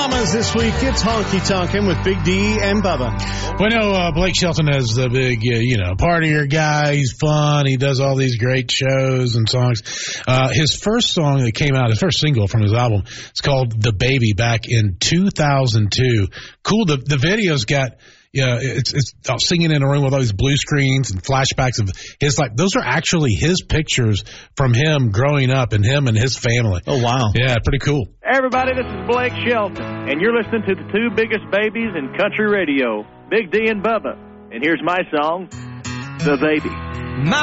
Mamas this week. It's Honky Tonkin' with Big D and Bubba. We know Blake Shelton is the big, partier guy. He's fun. He does all these great shows and songs. His first song that came out, his first single from his album, it's called The Baby back in 2002. Cool. The video's got... Yeah, it's singing in a room with all these blue screens and flashbacks of his, those are actually his pictures from him growing up and him and his family. Oh, wow. Yeah, pretty cool. Hey, everybody, this is Blake Shelton, and you're listening to the two biggest babies in country radio, Big D and Bubba. And here's my song, The Baby.